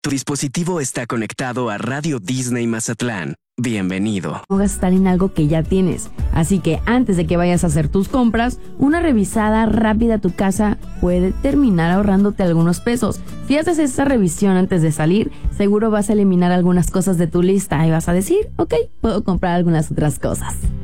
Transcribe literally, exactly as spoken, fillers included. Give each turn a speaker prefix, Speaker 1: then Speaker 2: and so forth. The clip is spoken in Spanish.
Speaker 1: Tu dispositivo está conectado a Radio Disney Mazatlán. Bienvenido.
Speaker 2: No gastar en algo que ya tienes. Así que antes de que vayas a hacer tus compras, una revisada rápida a tu casa puede terminar ahorrándote algunos pesos. Si haces esta revisión antes de salir, seguro vas a eliminar algunas cosas de tu lista y vas a decir, ok, puedo comprar algunas otras cosas.